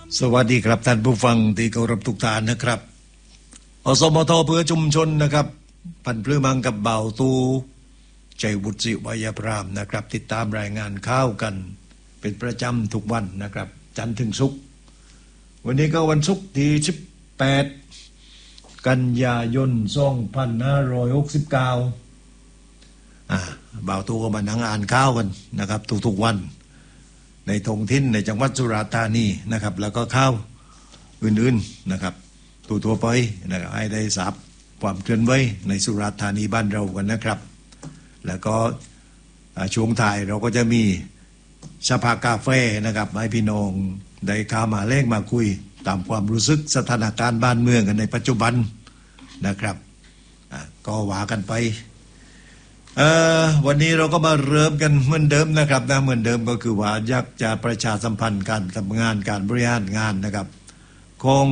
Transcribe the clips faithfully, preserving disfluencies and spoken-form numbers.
สวัสดีครับท่านผู้ฟังที่เคารพทุกท่านนะครับอสมทเพื่อชุมชนนะครับพันพลือมังกับเบาตูใจบุตรศิวายพรามนะครับติดตามรายงานข่าวกันเป็นประจำทุกวันนะครับจันทร์ถึงศุกร์วันนี้ก็วันศุกร์ที่สิบแปดกันยายนสองพันห้าร้อยหกสิบเก้าอ่าเบาตูก็มานั่งอ่านข่าวกันนะครับทุกๆวันในท้องถิ่นในจังหวัดสุราษฎร์ธานีนะครับแล้วก็ข่าวอื่นๆนะครับทั่วๆไปนะครับให้ได้ทราบความเคลื่อนไหวในสุราษฎร์ธานีบ้านเรากันนะครับแล้วก็ช่วงถ่ายเราก็จะมีสภากาแฟนะครับให้พี่น้องได้เข้ามาเล่งมาคุยตามความรู้สึกสถานการณ์บ้านเมืองกันในปัจจุบันนะครับก็ว่ากันไปวันนี้เราก็มาเริ่มกันเหมือนเดิมนะครับนะเหมือนเดิมก็คือว่าอยากจะประชาสัมพันธ์การทำงานการบริหารงานนะครับของ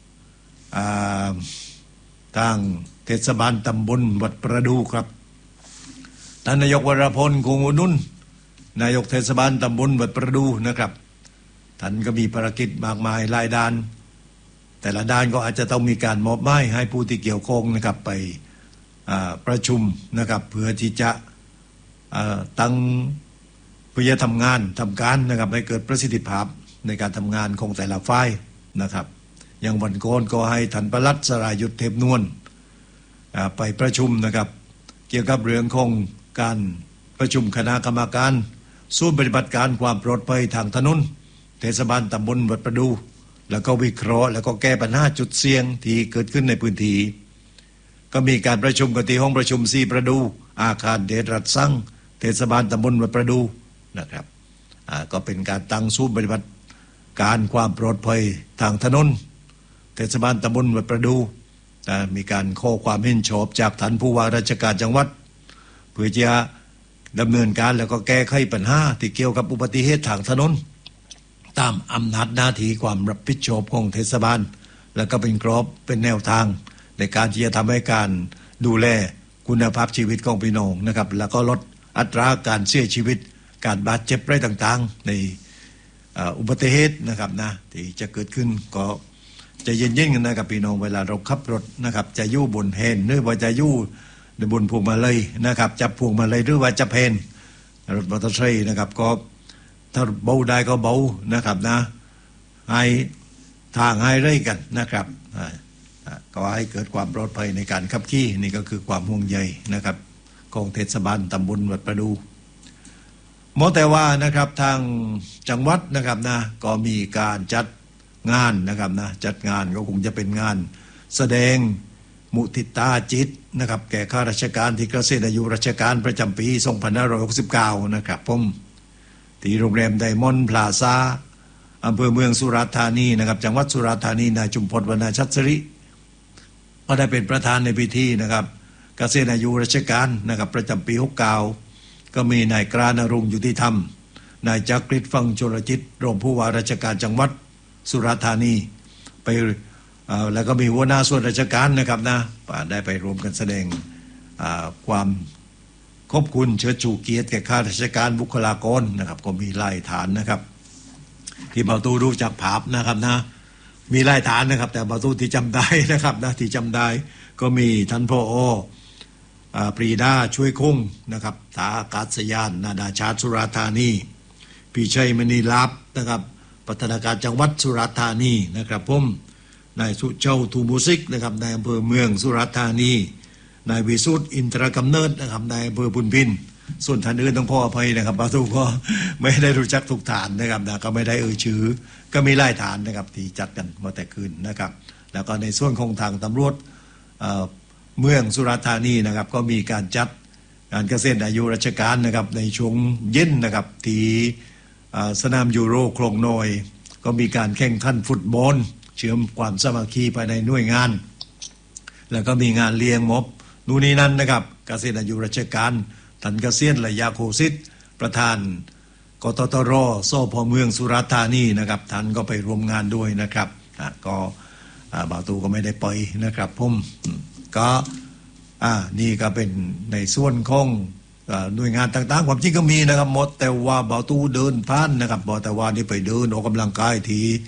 ทางเทศบาลตำบลวัดประดูครับท่านนายกวรพลคงอุนุนนายกเทศบาลตำบลวัดประดูนะครับท่านก็มีภารกิจมากมายหลายด้านแต่ละด้านก็อาจจะต้องมีการมอบหมายให้ผู้ที่เกี่ยวข้องนะครับไปประชุมนะครับเพื่อที่จะตั้งเพื่อจะทำงานทำการนะครับให้เกิดประสิทธิภาพในการทำงานของแต่ละฝ่ายนะครับอย่างวันก่อนก็ให้ท่านปลัดสรายุทธเทพนวลไปประชุมนะครับเกี่ยวกับเรื่องของการประชุมคณะกรรมการศูนย์ปฏิบัติการความปลอดภัยทางถนนเทศบาลตำบลวัดประดูแล้วก็วิเคราะห์แล้วก็แก้ปัญหาจุดเสี่ยงที่เกิดขึ้นในพื้นที่ก็มีการประชุมกันที่ห้องประชุมซีประดูอาคารเดชรัตซังเทศบาลตำบลวัดประดูนะครับก็เป็นการตั้งศูนย์ปฏิบัติการความปลอดภัยทางถนนเทศบาลตำบลวัดประดูมีการขอความเห็นชอบจากท่านผู้ว่าราชการจังหวัดเพื่อจะดำเนินการแล้วก็แก้ไขปัญหาที่เกี่ยวกับอุบัติเหตุทางถนนตามอำนาจหน้าที่ความรับผิดชอบของเทศบาลแล้วก็เป็นกรอบเป็นแนวทางในการที่จะทำให้การดูแลคุณภาพชีวิตของพี่น้องนะครับแล้วก็ลดอัตราการเสียชีวิตการบาดเจ็บอะไรต่างๆในอุบัติเหตุนะครับนะที่จะเกิดขึ้นก็จะเย็นๆกันนะครับพี่น้องเวลาเราขับรถนะครับจะยู่บนแฮนด์หรือว่าจะยู่ในบนพวงมาลัยนะครับจับพวงมาลัยหรือว่าจะเพนรถมอเตอร์ไซค์นะครับก็ถ้าเบาได้ก็เบานะครับนะให้ทางให้เร่กันนะครับก็ให้เกิดความปลอดภัยในการขับขี่นี่ก็คือความห่วงใยนะครับของเทศบาลตำบลวัดประดูหมอแต่ว่านะครับทางจังหวัดนะครับนะก็มีการจัดงานนะครับนะจัดงานก็คงจะเป็นงานแสดงมุทิตาจิตนะครับแก่ข้าราชการที่เกษียณอายุราชการประจำปีสองพันห้าร้อยหกสิบเก้านะครับผมที่โรงแรมไดมอนด์พลาซ่าอำเภอเมืองสุราษฎร์ธานีนะครับจังหวัดสุราษฎร์ธานีนายจุมพลวรรณชัดสริก็ได้เป็นประธานในพิธีนะครับเกษียณอายุราชการนะครับประจำปีหกสิบเก้าก็มีนายกราณรงค์ยุติธรรมนายจักริดฟังชลจิตรองผู้ว่าราชการจังหวัดสุราษฎร์ธานีไปแล้วก็มีหัวหน้าส่วนราชการนะครับนะได้ไปรวมกันแสดงความขอบคุณเชิดชูเกียรติแก่ข้าราชการบุคลากรนะครับก็มีหลายฐานนะครับที่เบาตูดูจากภาพนะครับนะมีหลายฐานนะครับแต่เบาตูที่จำได้นะครับนะที่จำได้ก็มีท่านผอ.ปรีดาช่วยคงนะครับท่าอากาศยานนานาชาติสุราษฎร์ธานีพี่ชัยมณีลับนะครับพัฒนาการจังหวัดสุราษฎร์ธานีนะครับผมนายสุเจ้าทูมูซิกนะครับนายอำเภอเมืองสุราษฎร์ธานีนายวิสุทธิ์อินทรกำเนิดนะครับนายอำเภอบุญพินส่วนท่านอื่นต้องขออภัยนะครับบางทุกก็ไม่ได้รู้จักทุกฐานนะครับนะก็ไม่ได้เอ่ยชื่อก็มีหลายฐานนะครับที่จัดกันมาแต่คืนนะครับแล้วก็ในส่วนของทางตำรวจเมืองสุราษฎร์ธานีนะครับก็มีการจัดงานเกษียณอายุราชการนะครับในช่วงเย็นนะครับที่สนามยูโรโคลงน้อยก็มีการแข่งขันฟุตบอลเชื่อมความสามัคคีภายในหน่วยงานแล้วก็มีงานเลี้ยงม็อบนู่นนี่นั่นนะครับเกษียณอายุราชการท่านเกษียณระยะโคสิทธิ์ประธานกตตรสพเมืองสุราษฎร์ธานีนะครับท่านก็ไปร่วมงานด้วยนะครับก็บ่าวตูก็ไม่ได้ไปนะครับผมก็นี่ก็เป็นในส่วนของหน่วยงานต่างๆความจริงก็มีนะครับหมดแต่ว่าบ่าวตูเดินผ่านนะครับบ่แต่ว่านี่ไปเดินออกกำลังกายที่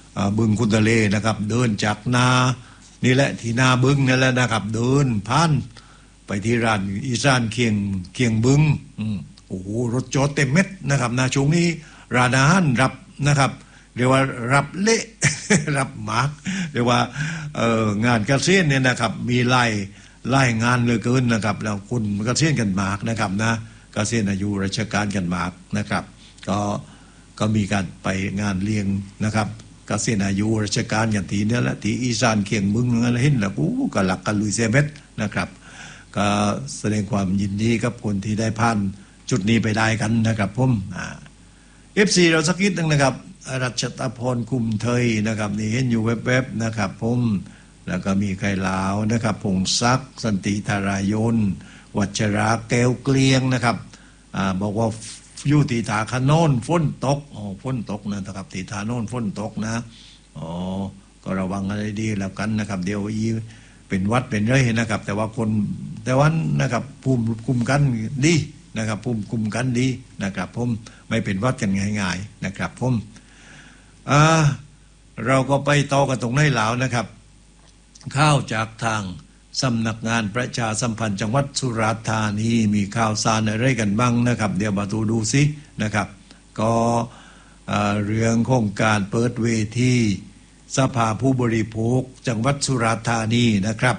บึงคุนทะเลนะครับเดินจากนานี่แหละที่นาบึงนั่นแหละนะครับเดินผ่านไปที่ร้านอีสานเคียงเคียงบึงโอ้โหรถจอดเต็มเม็ดนะครับนะช่วงนี้ร้านอาหารรับนะครับเรียกว่ารับเละ รับหมากเรียกว่าเอ่องานเกษตรเนี่ยนะครับมีไล่ไล่งานเหลือเกินนะครับแล้วคุณเกษตรกันหมากนะครับนะเกษตรอายุราชการกันหมากนะครับก็ก็มีการไปงานเลี้ยงนะครับเกษตรอายุราชการอย่างที่เนี่ยแหละที่อีสานเคียงบึงอะไรเห็นแล้วกูก็หลักกันลุยเซเม็ดนะครับก็แสดงความยินดีกับคนที่ได้ผ่านจุดนี้ไปได้กันนะครับผมอ่า เอฟ ซี เราสักนิดนึงนะครับรัชตพรคุมเทยนะครับนี่เห็นอยู่แวบๆนะครับผมแล้วก็มีไข่ลาวนะครับพงศักดิ์สันติธารายนวัชราแก้วเกลียงนะครับอ่าบอกว่าอยู่ที่ถาคโนนฝนตกอ๋อฝนตกนะครับที่ถาโนนฝนตกนะอ๋อก็ระวังอะไรดีแล้วกันนะครับเดี๋ยวอีเป็นวัดเป็นไรนะครับแต่ว่าคนแต่วันนะครับภูมิคุมกันดีนะครับภูมิคุมกันดีนะครับผมไม่เป็นวัดกันง่ายๆนะครับผมอ่าเราก็ไปต่อกันตรงในหลาวนะครับข้าวจากทางสำนักงานประชาสัมพันธ์จังหวัดสุราษฎร์ธานีมีข่าวสารอะไรกันบ้างนะครับเดี๋ยวมาดูดูสินะครับก็เรื่องโครงการเปิดเวทีสภาผู้บริโภคจังหวัดสุราษฎร์ธานีนะครับ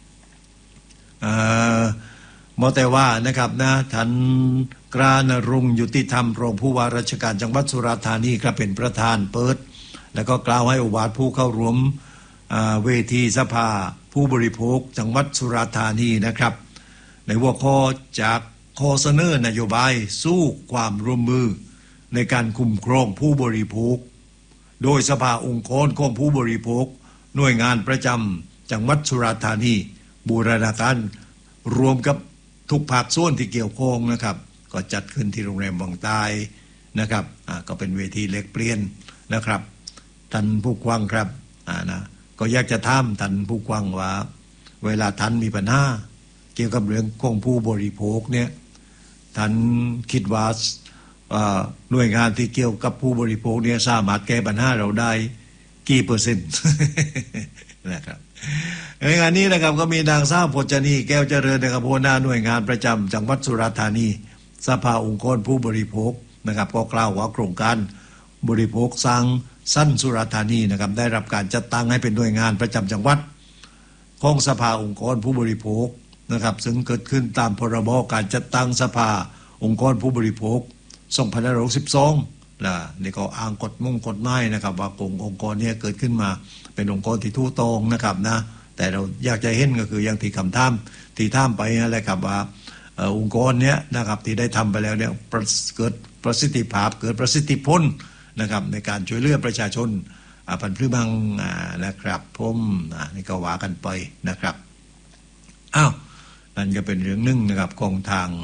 มอแต่ว่านะครับนะท่านกราณรงค์ยุติธรรมรองผู้ว่าราชการจังหวัดสุราษฎร์ธานีครับเป็นประธานเปิดแล้วก็กล่าวให้โอวาทผู้เข้าร่วมเวทีสภาผู้บริโภคจังหวัดสุราษฎร์ธานีนะครับในหัวข้อจากข้อเสนอนโยบายสู้ความร่วมมือในการคุ้มครองผู้บริโภคโดยสภาองค์กรของผู้บริโภคหน่วยงานประจำจังหวัดสุราษฎร์ธานีบูรณาการรวมกับทุกภาคส่วนที่เกี่ยวข้องนะครับก็จัดขึ้นที่โรงแรมวังใต้นะครับก็เป็นเวทีเล็กเปลี่ยนนะครับท่านผู้ฟังครับนะก็อยากจะถามท่านผู้ฟังว่าเวลาท่านมีปัญหาเกี่ยวกับเรื่องของผู้บริโภคเนี่ยท่านคิดว่าหน่วยงานที่เกี่ยวกับผู้บริโภคเนี่ยสามารถแก้ปัญหาเราได้กี่เปอร์เซ็นต์ นะครับในงานนี้นะครับก็มีนางสาวพจนีแก้วเจริญนะครับหัวหน้าหน่วยงานประจำจังหวัดสุราษฎร์ธานีสภาองค์กรผู้บริโภคนะครับก็กล่าวว่าโครงการบริโภคสร้างสั้นสุราษฎร์ธานีนะครับได้รับการจัดตั้งให้เป็นหน่วยงานประจำจังหวัดของสภาองค์กรผู้บริโภคนะครับซึ่งเกิดขึ้นตามพรบการจัดตั้งสภาองค์กรผู้บริโภคสองพันห้าร้อยสิบสองนะนี่ก็อ้างกฎมุ่งกฎหมายนะครับว่ากลุ่มองค์กรนี้เกิดขึ้นมาเป็นองค์กรที่ถูกต้องนะครับนะแต่เราอยากจะเห็นก็คืออย่างที่คำถามที่ถามไปอะไรครับว่าองค์กรเนี้ยนะครับที่ได้ทำไปแล้วเนี่ยเกิดประสิทธิภาพเกิดประสิทธิผลนะครับในการช่วยเหลือประชาชนพันธุ์พืชบางนะครับผมนี่ก็ว่ากันไปนะครับอ้าวนั่นก็เป็นเรื่องหนึ่งนะครับของทาง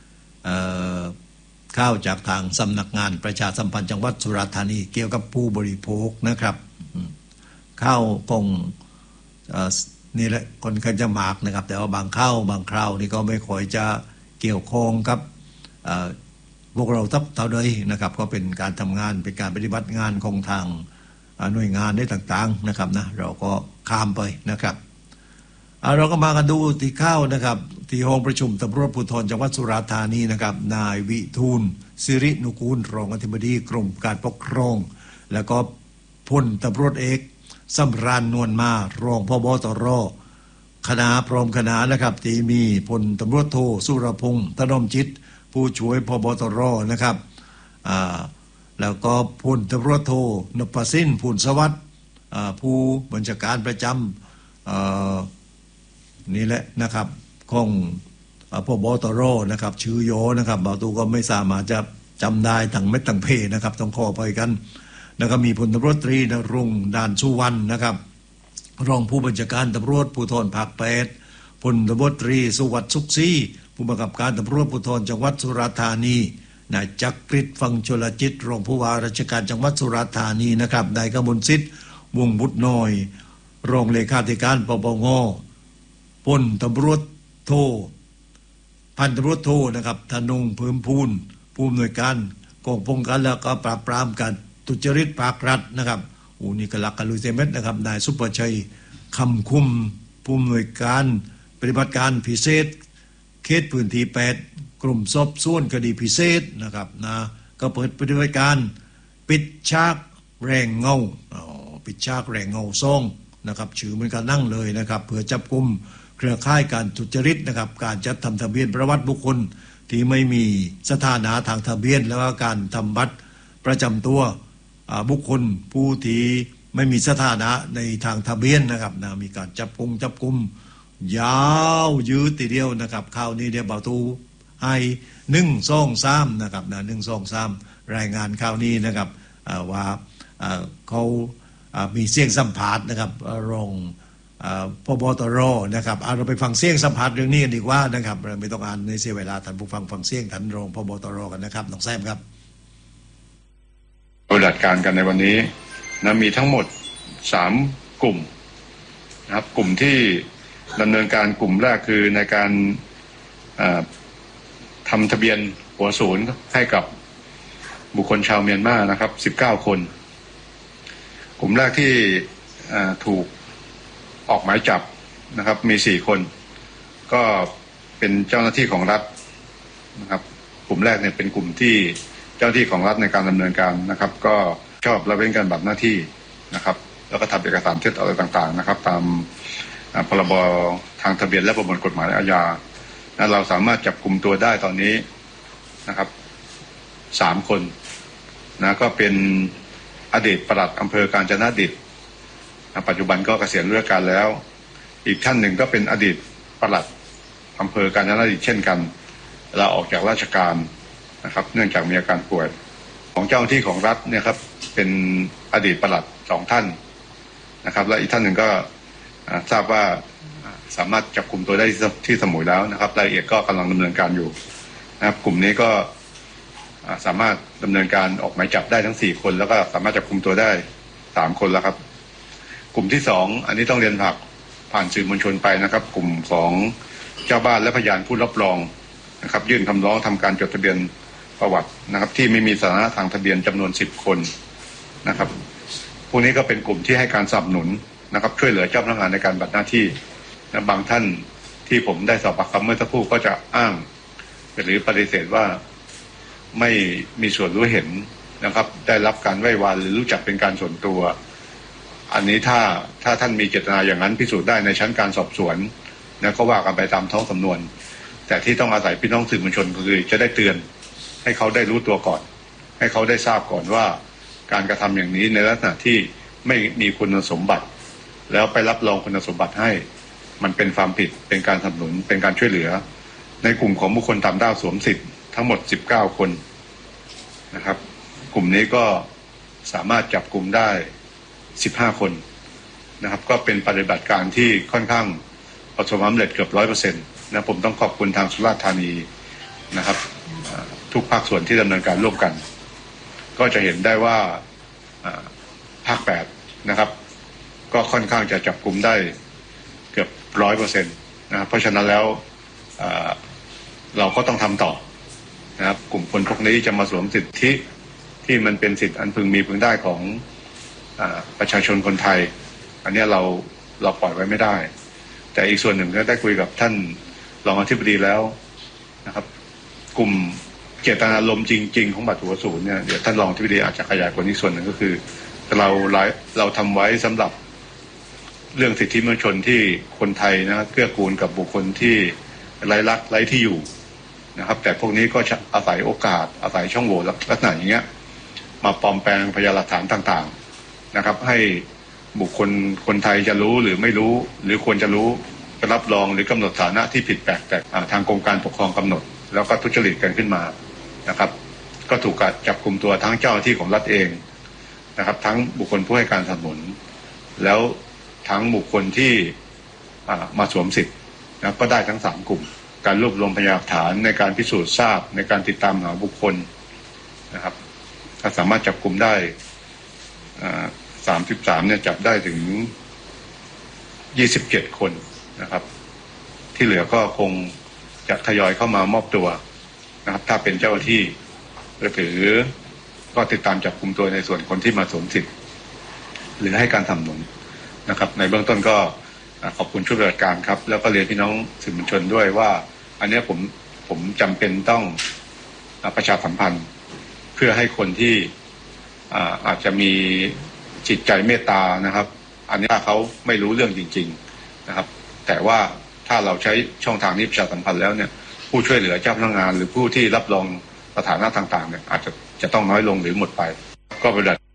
ข้าวจากทางสำนักงานประชาสัมพันธ์จังหวัดสุราษฎร์ธานีเกี่ยวกับผู้บริโภคนะครับข้าวกงนี่แหละคนเคยจะหมากนะครับแต่ว่าบางข้าวบางคราวนี่ก็ไม่ค่อยจะเกี่ยวข้องกับพวกเราทับเท่าใดนะครับก็เป็นการทำงานเป็นการปฏิบัติงานของทางหน่วยงานได้ต่างๆนะครับนะเราก็ข้ามไปนะครับเราก็มากันดูที่ข้าวนะครับที่ห้องประชุมตำรวจภูธรจังหวัดสุราษฎร์ธานีนะครับนายวิทูลสิรินุกูลรองอธิบดีกรมการปกครองแล้วก็พลตำรวจเอกสำราญนวลมารองผบ.ตร.คณะพร้อมคณะนะครับที่มีพลตำรวจโทสุรพงษ์ถนอมจิตผู้ช่วยผบ.ตร.นะครับแล้วก็พลตำรวจโทนพสินพูนสวัสดิ์ผู้บัญชาการประจำนี่แหละนะครับของผบ.ตร.นะครับชื่อโยนะครับบางตัวก็ไม่สามารถจะจำได้ทั้งเม็ดทั้งเพนะครับต้องขออภัยกันแล้วก็มีพลตำรวจตรีณรงค์ด่านสุวรรณนะครับรองผู้บัญชาการตำรวจภูธรภาคแปดพลตำรวจตรีสุวัสดิ์สุขศรีผู้บังคับการตำรวจภูธรจังหวัดสุราษฎร์ธานีนายจักริดฟังชลจิตรองผู้ว่าราชการจังหวัดสุราษฎร์ธานีนะครับนายกมลสิทธิ์วงบุตรน้อยรองเลขาธิการปปงพลตำรวจโทพันตำรวจโทนะครับธนงเพิ่มพูนผู้อำนวยการกองป้องกันและก็ปราบปรามการทุจริตภาครัฐนะครับอูนี่ก็ลักกันลุยเซเม็ดนะครับนายสุประชัยคำคุ้มผู้อำนวยการปฏิบัติการพิเศษเขตพื้นที่แปดกลุ่มสอบสวนคดีพิเศษนะครับนะก็เปิดปฏิบัติการปิดฉากแรงเงาปิดฉากแรงเงาซ่องนะครับชื่อมันก็นั่งเลยนะครับเพื่อจับกุมเครือข่ายการทุจริตนะครับการจัดทำทะเบียนประวัติบุคคลที่ไม่มีสถานะทางทะเบียนแล้วก็การทำบัตรประจำตัวบุคคลผู้ที่ไม่มีสถานะในทางทะเบียนนะครับนะมีการจับกุมจับกุมยาวยืดทีเดียวนะครับข่าวนี้เดี๋ยวเบาตูให้หนึ่งสองสามนะครับนะหนึ่งสองสามรายงานข่าวนี้นะครับว่าเขามีเสียงสัมภาษณ์นะครับรองพบตรนะครับเราไปฟังเสียงสัมภาษณ์เรื่องนี้กันดีกว่านะครับไม่ต้องอ่านในเสียเวลาท่านผู้ฟังฟังเสียงท่านรองพบตรกันนะครับน้องแซมครับปฏิบัติการกันในวันนี้นะมีทั้งหมดสามกลุ่มนะครับกลุ่มที่ดำเนินการกลุ่มแรกคือในการทำทะเบียนหัวศูนย์ให้กับบุคคลชาวเมียนมานะครับสิบเก้าคนกลุ่มแรกที่ถูกออกหมายจับนะครับมีสี่คนก็เป็นเจ้าหน้าที่ของรัฐนะครับกลุ่มแรกเนี่ยเป็นกลุ่มที่เจ้าหน้าที่ของรัฐในการดำเนินการนะครับก็ชอบละเว้นการปฏิบัติหน้าที่นะครับแล้วก็ทำเอกสารเท็จอะไรต่างๆนะครับตามพรบทางทะเบียนและประมวลกฎหมายอาญาเราสามารถจับกลุ่มตัวได้ตอนนี้นะครับสามคนนะก็เป็นอดีตปลัดอำเภอกาญจนดิตปัจจุบันก็เกษียณราชการแล้วอีกท่านหนึ่งก็เป็นอดีตปลัดอำเภอกาญจนดิตเช่นกันลาออกจากราชการนะครับเนื่องจากมีอาการป่วยของเจ้าหน้าที่ของรัฐเนี่ยครับเป็นอดีตปลัดสองท่านนะครับและอีกท่านหนึ่งก็ทราบว่าสามารถจับกลุ่มตัวได้ที่สมุยแล้วนะครับรายละเอียดก็กำลังดำเนินการอยู่นะครับกลุ่มนี้ก็สามารถดำเนินการออกหมายจับได้ทั้งสี่คนแล้วก็สามารถจับกลุ่มตัวได้สามคนแล้วครับกลุ่มที่สองอันนี้ต้องเรียนผักผ่านสื่อมวลชนไปนะครับกลุ่มของเจ้าบ้านและพยานผู้รับรองนะครับยื่นคำร้องทำการจดทะเบียนประวัตินะครับที่ไม่มีสถานะทางทะเบียนจำนวนสิบคนนะครับพวกนี้ก็เป็นกลุ่มที่ให้การสนับสนุนนะครับช่วยเหลือเจ้าพนักงานในการปฏิบัติหน้าที่และบางท่านที่ผมได้สอบปากคำเมื่อสักครู่ก็จะอ้างหรือปฏิเสธว่าไม่มีส่วนรู้เห็นนะครับได้รับการไหว้วานหรือรู้จักเป็นการส่วนตัวอันนี้ถ้าถ้าท่านมีเจตนาอย่างนั้นพิสูจน์ได้ในชั้นการสอบสวนนะก็ว่ากันไปตามท้องสำนวนแต่ที่ต้องอาศัยพี่น้องสื่อมวลชนคือจะได้เตือนให้เขาได้รู้ตัวก่อนให้เขาได้ทราบก่อนว่าการกระทำอย่างนี้ในลักษณะที่ไม่มีคุณสมบัติแล้วไปรับรองคุณสมบัติให้มันเป็นความผิดเป็นการสนับสนุนเป็นการช่วยเหลือในกลุ่มของบุคคลต่างด้าวสวมสิทธิ์ทั้งหมดสิบเก้าคนนะครับกลุ่มนี้ก็สามารถจับกลุ่มได้สิบห้าคนนะครับก็เป็นปฏิบัติการที่ค่อนข้างประสบความสำเร็จเกือบ ร้อยเปอร์เซ็นต์ นะผมต้องขอบคุณทางสุราษฎร์ธานีนะครับทุกภาคส่วนที่ดำเนินการร่วมกันก็จะเห็นได้ว่าภาคแปดนะครับก็ค่อนข้างจะจับกลุ่มได้เกือบ ร้อยเปอร์เซ็นต์ นะครับเพราะฉะนั้นแล้วเราก็ต้องทำต่อนะครับกลุ่มคนพวกนี้จะมาสวมสิทธิที่มันเป็นสิทธิอันพึงมีพึงได้ของประชาชนคนไทยอันนี้เราเราปล่อยไว้ไม่ได้แต่อีกส่วนหนึ่งก็ได้คุยกับท่านรองอธิบดีแล้วนะครับกลุ่มเจตนารมณ์จริงๆของบัตรหัวศูนย์เนี่ยเดี๋ยวท่านรองอธิบดีอาจจะขยายกว่านี้ส่วนหนึ่งก็คือเราเราทำไว้สำหรับเรื่องสิทธิมนุษยชนที่คนไทยนะเกื้อกูลกับบุคคลที่ไร้รักไร้ที่อยู่นะครับแต่พวกนี้ก็อาศัยโอกาสอาศัยช่องโหว่ลักษณะอย่างเงี้ยมาปลอมแปลงพยานหลักฐานต่างๆนะครับให้บุคคลคนไทยจะรู้หรือไม่รู้หรือควรจะรู้รับรองหรือกำหนดฐานะที่ผิดแปลกแต่ทางกรมการปกครองกำหนดแล้วก็ทุจริตกันขึ้นมานะครับก็ถูกจับกลุ่มตัวทั้งเจ้าหน้าที่ของรัฐเองนะครับทั้งบุคคลผู้ให้การสนับสนุนแล้วทั้งบุคคลที่มาสวมสิทธิ์นะก็ได้ทั้งสามกลุ่มการรวบรวมพยานหลักฐานในการพิสูจน์ทราบในการติดตามหาบุคคลนะครับถ้าสามารถจับกลุ่มได้สามสิบสามเนี่ยจับได้ถึงยี่สิบเจ็ดคนนะครับที่เหลือก็คงจะทยอยเข้ามามอบตัวนะครับถ้าเป็นเจ้าหน้าที่หรือก็ติดตามจับกลุ่มตัวในส่วนคนที่มาสวมสิทธิ์หรือให้การสนับสนุนนะครับในเบื้องต้นก็ขอบคุณชุดปฏิบัติการครับแล้วก็เรียนพี่น้องสื่อมวลชนด้วยว่าอันนี้ผมผมจำเป็นต้องประชาสัมพันธ์เพื่อให้คนที่อาจจะมีจิตใจเมตตานะครับอันนี้เขาไม่รู้เรื่องจริงๆนะครับแต่ว่าถ้าเราใช้ช่องทางนี้ประชาสัมพันธ์แล้วเนี่ยผู้ช่วยเหลือเจ้าพนักงานหรือผู้ที่รับรองสถานะต่างๆเนี่ยอาจจะจะต้องน้อยลงหรือหมดไปก็เป็นแบบ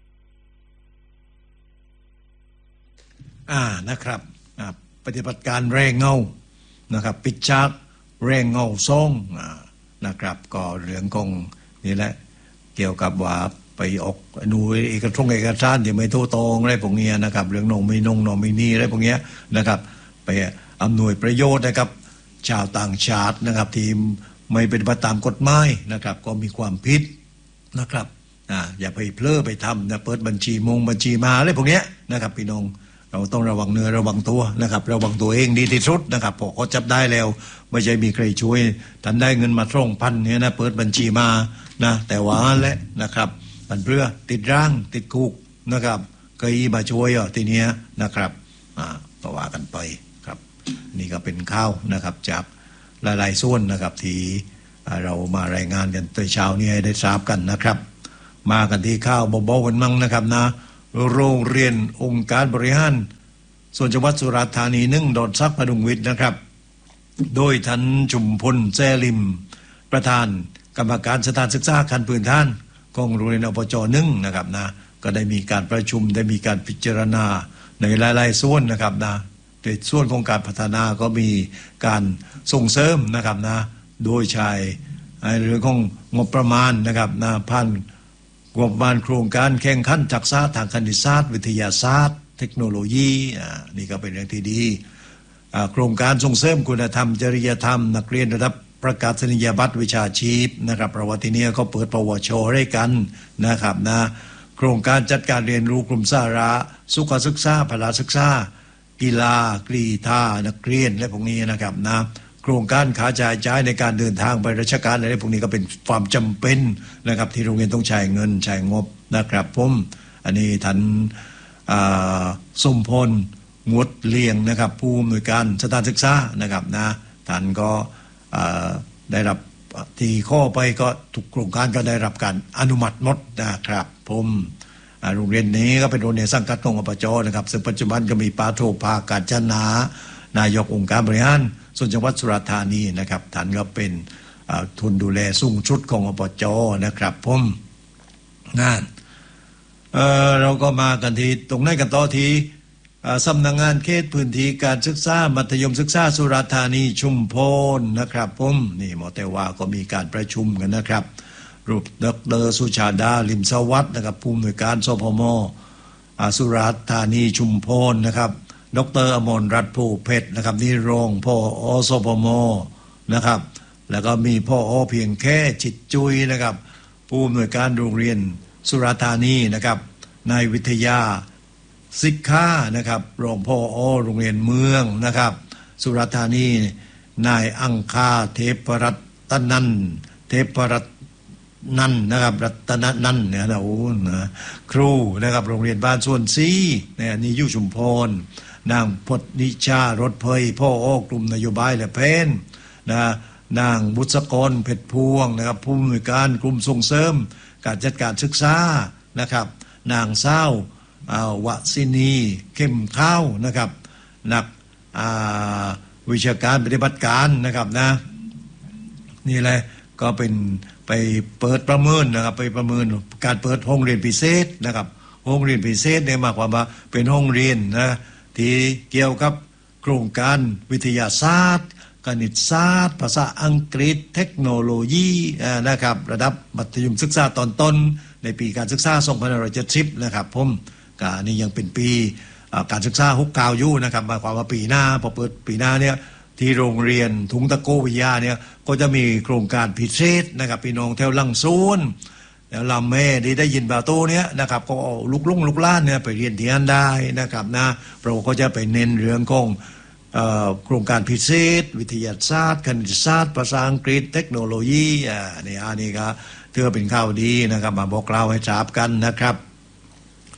อ่านะครับปฏิบัติการแรงเงานะครับปิดฉากแรงเงาซ่องนะครับก็เรื่องของนี่แหละเกี่ยวกับว่าไปออกหน่วยเอกชนเอกชนที่ไม่โทษตรงอะไรพวกนี้นะครับเรื่องนงไม่นงนงไม่นี่อะไรพวกนี้นะครับไปอำนวยประโยชน์นะครับชาวต่างชาตินะครับที่ไม่เป็นไปตามกฎหมายนะครับก็มีความผิดนะครับอ่าอย่าไปเพลอไปทำนะเปิดบัญชีมงบัญชีมาอะไรพวกนี้นะครับพี่น้องเราต้องระวังเนื้อระวังตัวนะครับระวังตัวเองดีที่สุดนะครับพอเขาจับได้แล้วไม่ใช่มีใครช่วยทันได้เงินมาส่งพันเนี่ยนะเปิดบัญชีมานะแต่ว่าแหละนะครับมันเพื่อติดร่างติดคุกนะครับเคยมาช่วยอ่ะทีเนี้ยนะครับอ่าก็ว่ากันไปครับนี่ก็เป็นข้าวนะครับจากหลายๆส่วนนะครับที่เรามารายงานกันในเช้านี้ให้ได้ทราบกันนะครับมากันที่ข้าวเบาๆกันมั่งนะครับนะโรงเรียนองค์การบริหารส่วนจังหวัดสุราษฎร์ธานีหนึ่งดอนซักพดุงวิทย์นะครับโดยท่านจุมพลแซ่ลิมประธานกรรมการสถานศึกษาขั้นพื้นฐานของโรงเรียนอปจหนึ่งนะครับนะก็ได้มีการประชุมได้มีการพิจารณาในหลายๆส่วนนะครับนะในส่วนของการพัฒนาก็มีการส่งเสริมนะครับนะโดยใช้เรื่องของงบประมาณนะครับนะพันงบประมาณโครงการแข่งขันทักษะทางคณิตศาสตร์วิทยาศาสตร์เทคโนโลยีอ่านี่ก็เป็นเรื่องที่ดีอ่าโครงการส่งเสริมคุณธรรมจริยธรรมนักเรียนระดับประกาศนียบัตรวิชาชีพนะครับประวัตินี้เขาเปิดปวชให้กันนะครับนะโครงการจัดการเรียนรู้กลุ่มสาระสุขศึกษาพละศึกษากีฬากรีธานักเรียนและพวกนี้นะครับนะโครงการขาจ่ายจ่ายในการเดินทางไปราชการอะไรพวกนี้ก็เป็นความจำเป็นนะครับที่โรงเรียนต้องใช้เงินใช้งบนะครับผมอันนี้ท่านสมพลงดเลียงนะครับผู้อำนวยการสถานศึกษานะครับนะท่านก็ได้รับที่ข้อไปก็ทุกโครงการก็ได้รับการอนุมัติหมดนะครับผมโรงเรียนนี้ก็เป็นโรงเรียนสังกัดของอปจนะครับซึ่งปัจจุบันก็มีปาโทภาการจนานายกองค์การบริหารส่วนจังหวัดสุราษฎร์ธานีนะครับท่านก็เป็นทุนดูแลสูงชุดของอปจนะครับผมงาน เ, เราก็มากันที่ตรงนั้นกันต่อที่สำนักงานเขตพื้นที่การศึกษามัธยมศึกษาสุราษฎร์ธานีชุมพรนะครับผมนี่หมอแต่ว่าก็มีการประชุมกันนะครับรูปดร.สุชาดาลิมสวัสดิ์นะครับผู้อำนวยการสพม.สุราษฎร์ธานีชุมพรนะครับดร.อมรรัตน์ผู้เพชรนะครับนี่รองผอ.สพม.นะครับแล้วก็มีผอ.เพียงแค่จิตจุยนะครับผู้อำนวยการโรงเรียนสุราษฎร์ธานีนะครับนายวิทยาสิกขานะครับรองผอ.โรงเรียนเมืองนะครับสุราษฎร์ธานีนายอังคาเทพรัตนันเทพรัตนั่นนะครับรัตนนั่นเนี่ยนะโอ้นะครูนะครับโรงเรียนบ้านส่วนซีเนี่ยนี่อยู่ชุมพรนางพจนิชารถเพยพ่ออ้อกลุ่มนโยบายและเพนนะนางบุษกรเพชรพวงนะครับผู้อำนวยการกลุ่มส่งเสริมการจัดการศึกษานะครับนางเศร้าวสินีเข้มข้าวนะครับนักวิชาการปฏิบัติการนะครับนะนี่แหละก็เป็นไปเปิดประเมินนะครับไปประเมินการเปิดห้องเรียนพิเศษนะครับห้องเรียนพิเศษเนี่ยหมายความว่าเป็นห้องเรียนนะที่เกี่ยวกับโครงการวิทยาศาสตร์คณิตศาสตร์ภาษาอังกฤษเทคโนโลยีนะครับระดับมัธยมศึกษาตอนต้นในปีการศึกษาสองพันห้าร้อยเจ็ดสิบนะครับผมก็นี่ยังเป็นปีการศึกษาหกเก้าอยู่นะครับหมายความว่าปีหน้าพอเปิดปีหน้าเนี่ยที่โรงเรียนถุงตะโกวิทยาเนี่ยก็จะมีโครงการพิเศษนะครับพี่น้องแถวลังซูนแล้วลำแม่ที่ได้ยินบาโต้เนี้ยนะครับก็ลุกลุ่งลุกล้านเนี่ยไปเรียนที่นั่นได้นะครับนะเพราะก็จะไปเน้นเรื่องของโครงการพิเศษวิทยาศาสตร์คณิตศาสตร์ภาษาอังกฤษเทคโนโลยีอ่านี่อันนี้ก็ถือเป็นข่าวดีนะครับมาบอกเล่าให้ทราบกันนะครับ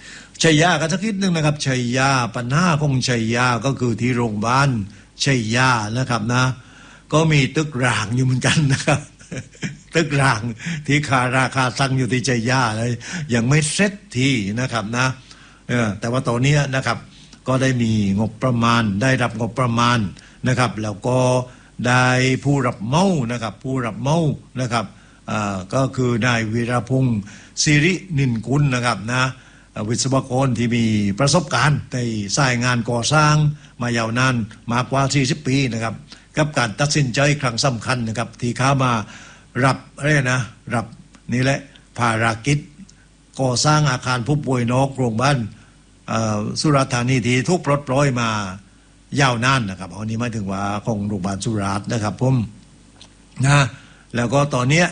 ชัยยากันสักนิดนึงนะครับชัยยาปัญหาของชัยยาก็คือที่โรงพยาบาลชัยยานะครับนะก็มีตึกร้างอยู่เหมือนกันนะครับตึกร้างที่คาราคาสั่งอยู่ที่ชัยยาเลยยังไม่เสร็จทีนะครับนะเออแต่ว่าตอนนี้นะครับก็ได้มีงบประมาณได้รับงบประมาณนะครับแล้วก็ได้ผู้รับเหมานะครับผู้รับเหมานะครับอ่าก็คือนายวีรพงศ์สิรินินกุลนะครับนะวิศวกรที่มีประสบการณ์ในสายงานก่อสร้างมายาวนานมากกว่าสี่สิบปีนะครับกับการตัดสินใจครั้งสำคัญนะครับที่เข้ามารับอะไรนะรับนี่แหละภารกิจก่อสร้างอาคารผู้ป่วยนอกโรงพยาบาลสุราษฎร์ธานีที่ทุกปลดปล่อยมายาวนานนะครับอันนี้หมายถึงว่าของโรงพยาบาลสุราษฎร์นะครับผมนะแล้วก็ตอนนี้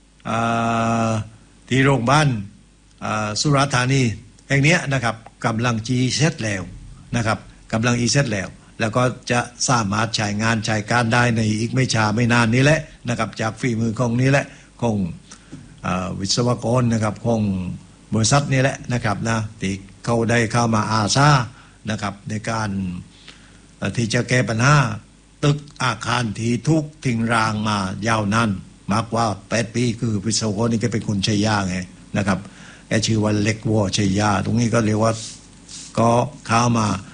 ที่โรงพยาบาลสุราษฎร์ธานีแห่งนี้นะครับกำลังจีเซตแล้วนะครับกำลังอีเซตแล้วแล้วก็จะสามารถใช้งานใช้การได้ในอีกไม่ช้าไม่นานนี้แหละนะครับจากฝีมือของนี้แหละของวิศวกรนะครับของบริษัทนี้แหละนะครับนะที่เขาได้เข้ามาอาสานะครับในการที่จะแก้ปัญหาตึกอาคารที่ทุกทิ้งร้างมายาวนานมากกว่าแปดปีคือวิศวกรนี่ก็เป็นคนชัยยาไงนะครับแกชื่อว่าเล็กวอชัยยาตรงนี้ก็เรียกว่าก็เข้ามา